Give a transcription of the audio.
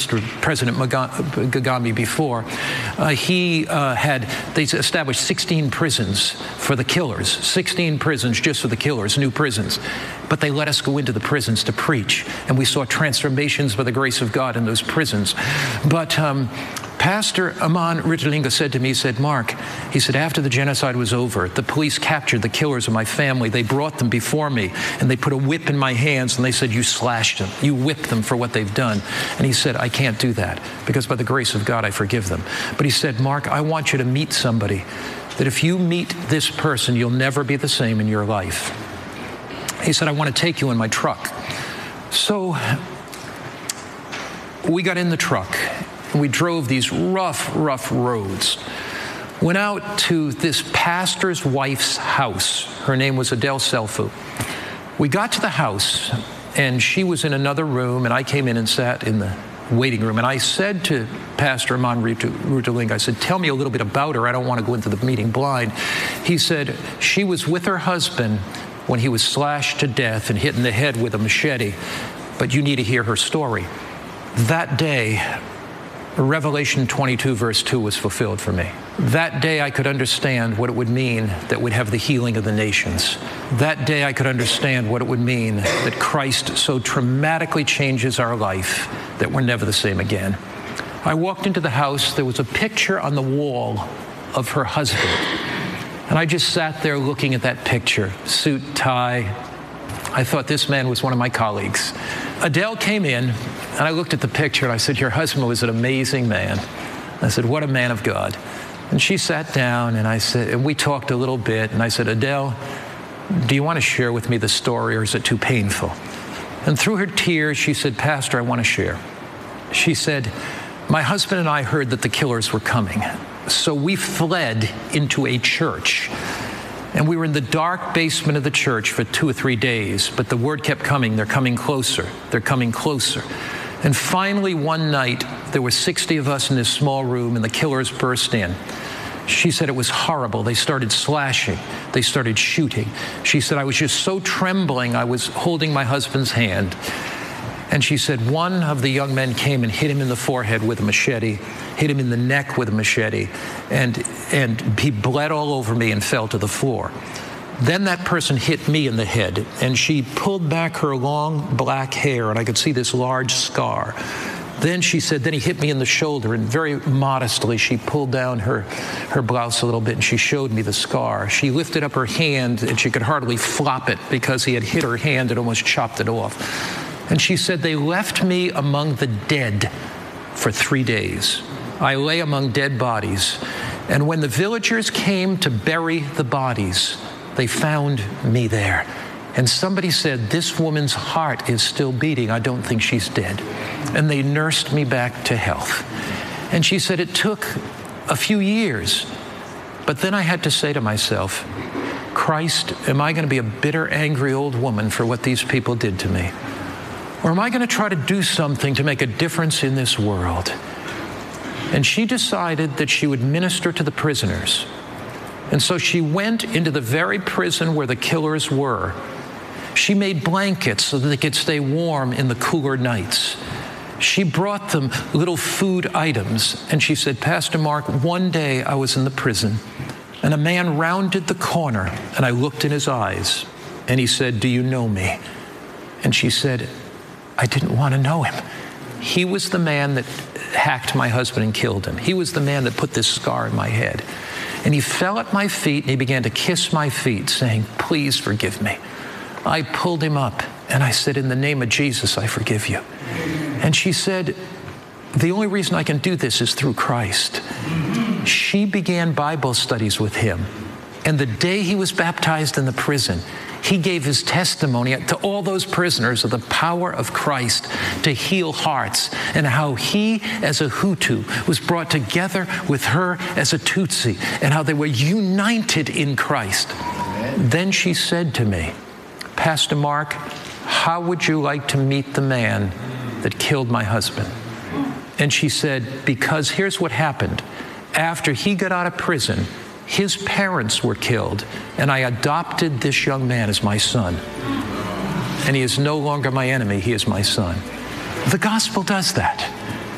President Kagame before, they established 16 prisons for the killers, 16 prisons just for the killers, new prisons. But they let us go into the prisons to preach, and we saw transformations by the grace of God in those prisons. But Pastor Aman Ritulinga said to me, he said, Mark, he said, after the genocide was over, the police captured the killers of my family. They brought them before me, and they put a whip in my hands, and they said, you slashed them. You whipped them for what they've done. And he said, I can't do that, because by the grace of God, I forgive them. But he said, Mark, I want you to meet somebody that if you meet this person, you'll never be the same in your life. He said, I want to take you in my truck. So we got in the truck. We drove these rough roads. Went out to this pastor's wife's house. Her name was Adele Selfu. We got to the house, and she was in another room, and I came in and sat in the waiting room. And I said to Pastor Aman Ritulinga, I said, tell me a little bit about her. I don't want to go into the meeting blind. He said, she was with her husband when he was slashed to death and hit in the head with a machete, but you need to hear her story. That day, Revelation 22, verse 2 was fulfilled for me. That day I could understand what it would mean that we'd have the healing of the nations. That day I could understand what it would mean that Christ so dramatically changes our life that we're never the same again. I walked into the house. There was a picture on the wall of her husband. And I just sat there looking at that picture, suit, tie. I thought this man was one of my colleagues. Adele came in, and I looked at the picture, and I said, your husband was an amazing man. I said, what a man of God. And she sat down, and I said, and we talked a little bit, and I said, Adele, do you want to share with me the story, or is it too painful? And through her tears, she said, Pastor, I want to share. She said, my husband and I heard that the killers were coming, so we fled into a church. And we were in the dark basement of the church for 2 or 3 days, but the word kept coming, they're coming closer, they're coming closer. And finally, one night, there were 60 of us in this small room, and the killers burst in. She said it was horrible. They started slashing. They started shooting. She said, I was just so trembling, I was holding my husband's hand. And she said one of the young men came and hit him in the forehead with a machete, hit him in the neck with a machete, and he bled all over me and fell to the floor. Then that person hit me in the head, and she pulled back her long black hair, and I could see this large scar. Then she said, then he hit me in the shoulder, and very modestly she pulled down her blouse a little bit, and she showed me the scar. She lifted up her hand, and she could hardly flop it because he had hit her hand and almost chopped it off. And she said, they left me among the dead for 3 days. I lay among dead bodies. And when the villagers came to bury the bodies, they found me there. And somebody said, this woman's heart is still beating. I don't think she's dead. And they nursed me back to health. And she said, it took a few years. But then I had to say to myself, Christ, am I going to be a bitter, angry old woman for what these people did to me? Or am I going to try to do something to make a difference in this world? And she decided that she would minister to the prisoners. And so she went into the very prison where the killers were. She made blankets so that they could stay warm in the cooler nights. She brought them little food items. And she said, Pastor Mark, one day I was in the prison, and a man rounded the corner, and I looked in his eyes, and he said, do you know me? And she said, I didn't want to know him. He was the man that hacked my husband and killed him. He was the man that put this scar in my head. And he fell at my feet, and he began to kiss my feet, saying, please forgive me. I pulled him up, and I said, in the name of Jesus, I forgive you. And she said, the only reason I can do this is through Christ. She began Bible studies with him. And the day he was baptized in the prison, he gave his testimony to all those prisoners of the power of Christ to heal hearts, and how he, as a Hutu, was brought together with her as a Tutsi, and how they were united in Christ. Then she said to me, Pastor Mark, how would you like to meet the man that killed my husband? And she said, because here's what happened. After he got out of prison, his parents were killed, and I adopted this young man as my son. And he is no longer my enemy, he is my son. The gospel does that.